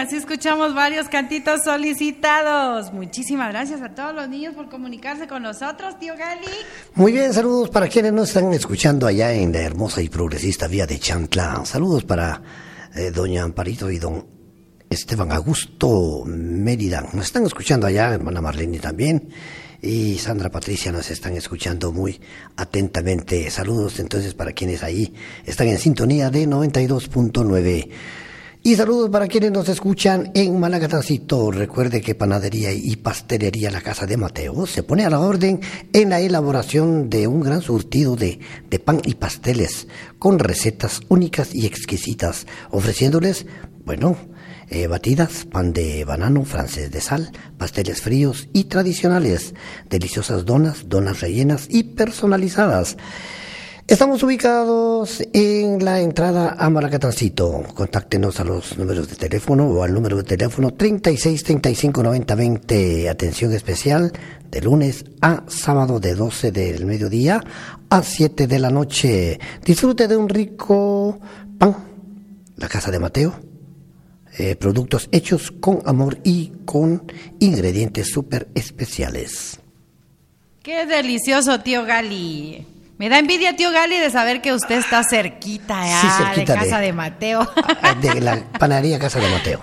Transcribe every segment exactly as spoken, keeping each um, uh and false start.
así escuchamos varios cantitos solicitados. Muchísimas gracias a todos los niños por comunicarse con nosotros, tío Gali. Muy bien, saludos para quienes nos están escuchando allá en la hermosa y progresista vía de Chantla. Saludos para eh, doña Amparito y don Esteban Augusto Mérida. Nos están escuchando allá, hermana Marlene también. Y Sandra Patricia nos están escuchando muy atentamente. Saludos entonces para quienes ahí están en sintonía de noventa y dos punto nueve. Y saludos para quienes nos escuchan en Malagatancito. Recuerde que Panadería y Pastelería La Casa de Mateo se pone a la orden en la elaboración de un gran surtido de, de pan y pasteles con recetas únicas y exquisitas, ofreciéndoles, bueno, Eh, batidas, pan de banano, francés de sal, pasteles fríos y tradicionales, deliciosas donas, donas rellenas y personalizadas. Estamos ubicados en la entrada a Malacatancito. Contáctenos a los números de teléfono o al número de teléfono treinta y seis, treinta y cinco, noventa, veinte. Atención especial de lunes a sábado de doce del mediodía a siete de la noche. Disfrute de un rico pan, La Casa de Mateo. Eh, productos hechos con amor y con ingredientes súper especiales. ¡Qué delicioso, tío Gali! Me da envidia, tío Gali, de saber que usted está cerquita, ¿eh? Sí, cerquita de Casa de, de Mateo. De la panadería Casa de Mateo.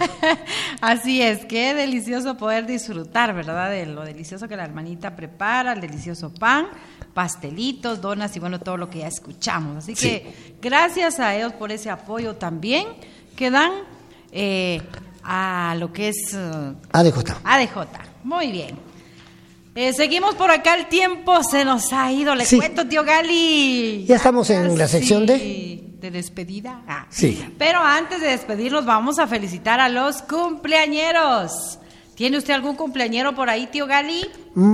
Así es, qué delicioso poder disfrutar, ¿verdad? De lo delicioso que la hermanita prepara, el delicioso pan, pastelitos, donas y bueno, todo lo que ya escuchamos. Así Sí. que gracias a ellos por ese apoyo también que dan eh, a lo que es uh, A D J. A D J. Muy bien. Eh, seguimos por acá, el tiempo se nos ha ido, le Sí. cuento, tío Gali. Ya estamos en la sección de... de despedida. Ah. Sí. Pero antes de despedirnos vamos a felicitar a los cumpleañeros. ¿Tiene usted algún cumpleañero por ahí, tío Gali?